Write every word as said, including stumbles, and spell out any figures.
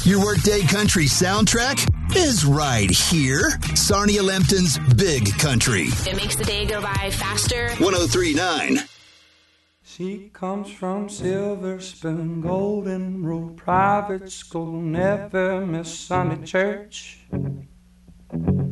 Your workday country soundtrack is right here. Sarnia Lempton's Big Country. It makes the day go by faster. one oh three point nine. She comes from Silver Spoon, Golden Rule Private School, never miss Sunday church.